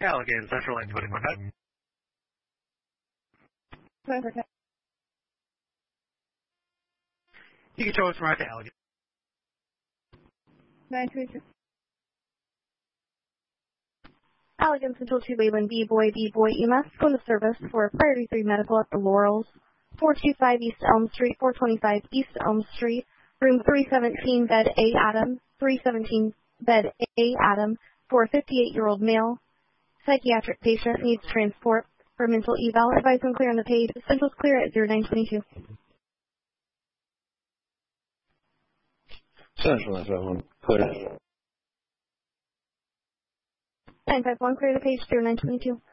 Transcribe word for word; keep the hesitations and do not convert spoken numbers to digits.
Allegan, Central Line twenty-one. You can show us right to Allegan. nine three two. Allegan Central two Wayland B Boy B Boy E M S going to service for Priority three Medical at the Laurels, four two five East Elm Street, four twenty-five East Elm Street, room three seventeen, bed A Adam, three seventeen, bed A Adam, for a fifty-eight-year-old male. Psychiatric patient needs transport for mental eval. Advise on clear on the page. Central's clear at zero nine two two. Central nine five one, clear. nine five one, clear the page, zero nine two two.